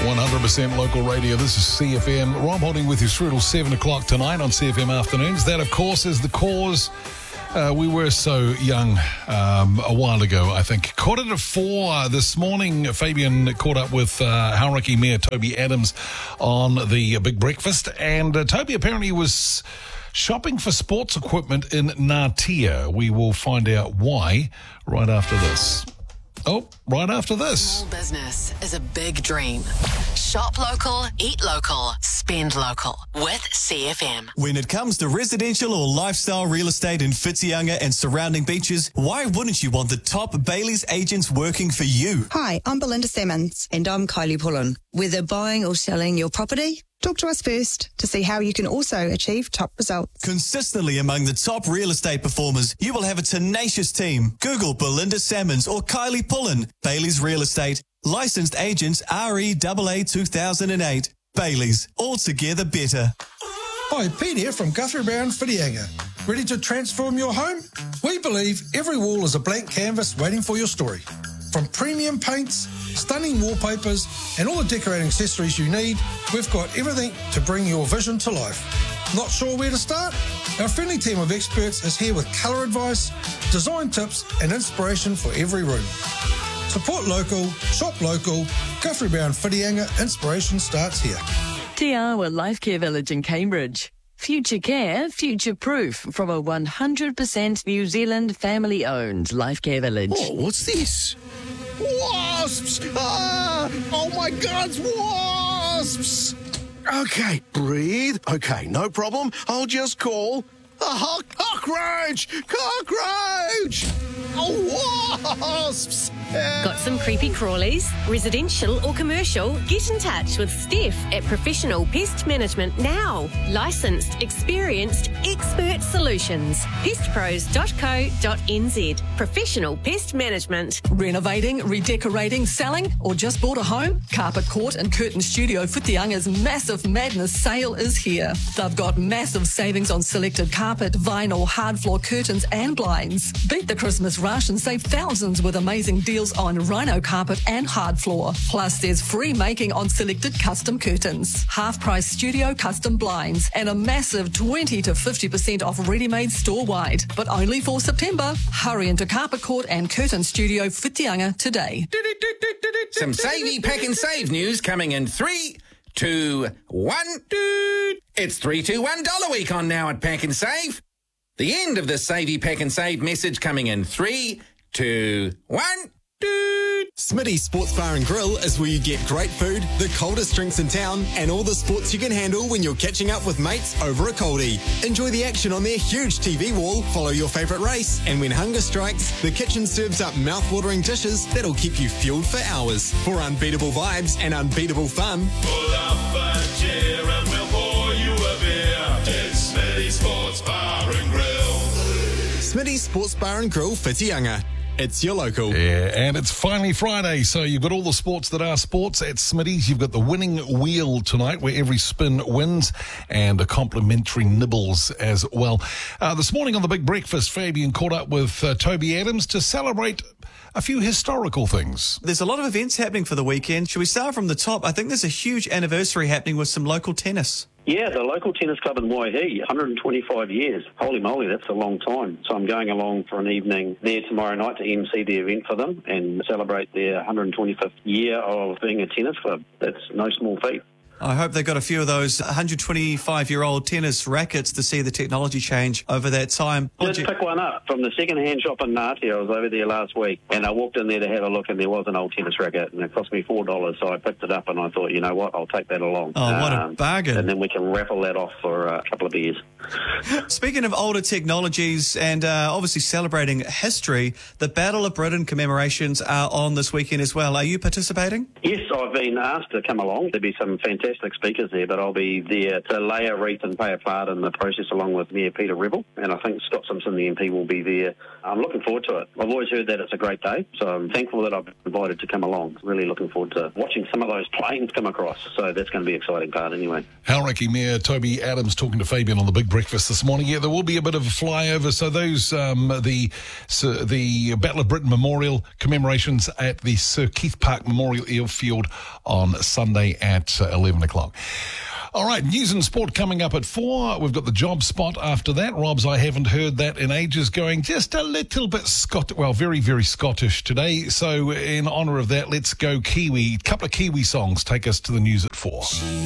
100% local radio. This is CFM. Rob Holding with you through till 7 o'clock tonight on CFM Afternoons. That, of course, is the cause. We were so young a while ago, I think. 3:45 this morning, Fabian caught up with Hauraki Mayor Toby Adams on the Big Breakfast. And Toby apparently was shopping for sports equipment in Ngatea. We will find out why right after this. Small business is a big dream. Shop local, eat local, spend local with CFM. When it comes to residential or lifestyle real estate in Whitianga and surrounding beaches, why wouldn't you want the top Bailey's agents working for you? Hi, I'm Belinda Salmons. And I'm Kylie Pullen. Whether buying or selling your property, talk to us first to see how you can also achieve top results. Consistently among the top real estate performers, you will have a tenacious team. Google Belinda Salmons or Kylie Pullen. Bailey's Real Estate. Licensed agents REAA 2008. Bailey's. Altogether better. Hi, Pete here from Guthrie Brown Whitianga. Ready to transform your home? We believe every wall is a blank canvas waiting for your story. From premium paints, stunning wallpapers, and all the decorating accessories you need, we've got everything to bring your vision to life. Not sure where to start? Our friendly team of experts is here with colour advice, design tips, and inspiration for every room. Support local, shop local, Guthrie Brown Whitianga, inspiration starts here. Te Awa Life Care Village in Cambridge. Future care, future proof from a 100% New Zealand family-owned life care village. Oh, what's this? Wasps! Ah! Oh my God, it's wasps! Okay, breathe. Okay, no problem. I'll just call a cockroach! Cockroach! Oh, wasps! Got some creepy crawlies? Residential or commercial? Get in touch with Steph at Professional Pest Management now. Licensed, experienced, expert solutions. pestpros.co.nz. Professional Pest Management. Renovating, redecorating, selling, or just bought a home? Carpet Court and Curtain Studio Whitianga's Massive Madness sale is here. They've got massive savings on selected carpet, vinyl, hard floor curtains and blinds. Beat the Christmas rush and save thousands with amazing deals on rhino carpet and hard floor. Plus, there's free making on selected custom curtains, half-price studio custom blinds, and a massive 20 to 50% off ready-made store-wide. But only for September. Hurry into Carpet Court and Curtain Studio Whitianga today. Some Savey Pack and Save news coming in 3, 2, 1. It's $321 week on now at Pack and Save. The end of the Savey Pack and Save message coming in 3, 2, 1. Smitty's Sports Bar and Grill is where you get great food, the coldest drinks in town, and all the sports you can handle when you're catching up with mates over a coldie. Enjoy the action on their huge TV wall, follow your favourite race, and when hunger strikes, the kitchen serves up mouth-watering dishes that'll keep you fueled for hours. For unbeatable vibes and unbeatable fun, pull up a chair and we'll pour you a beer. It's Smitty's Sports Bar and Grill. Smitty's Sports Bar and Grill, Whitianga. It's your local. Yeah, and it's finally Friday, so you've got all the sports that are sports at Smitty's. You've got the winning wheel tonight, where every spin wins, and a complimentary nibbles as well. This morning on the Big Breakfast, Fabian caught up with Toby Adams to celebrate a few historical things. There's a lot of events happening for the weekend. Should we start from the top? I think there's a huge anniversary happening with some local tennis. Yeah, the local tennis club in Waihi, 125 years. Holy moly, that's a long time. So I'm going along for an evening there tomorrow night to MC the event for them and celebrate their 125th year of being a tennis club. That's no small feat. I hope they got a few of those 125-year-old tennis rackets to see the technology change over that time. Let's pick one up from the second-hand shop in Ngatea. I was over there last week, and I walked in there to have a look, and there was an old tennis racket, and it cost me $4, so I picked it up, and I thought, you know what, I'll take that along. Oh, what a bargain. And then we can raffle that off for a couple of beers. Speaking of older technologies and obviously celebrating history, the Battle of Britain commemorations are on this weekend as well. Are you participating? Yes, I've been asked to come along. There'll be some fantastic fantastic speakers there, but I'll be there to lay a wreath and play a part in the process along with Mayor Peter Rebel, and I think Scott Simpson, the MP, will be there. I'm looking forward to it. I've always heard that it's a great day, so I'm thankful that I've been invited to come along. Really looking forward to watching some of those planes come across, so that's going to be an exciting part anyway. Hauraki Mayor Toby Adams talking to Fabian on the Big Breakfast this morning. Yeah, there will be a bit of a flyover, so those the Battle of Britain Memorial commemorations at the Sir Keith Park Memorial Airfield on Sunday at 11 o'clock. All right, news and sport coming up at 4. We've got the job spot after that. Rob's, I haven't heard that in ages, going just a little bit very, very Scottish today. So in honour of that, let's go Kiwi. A couple of Kiwi songs take us to the news at 4.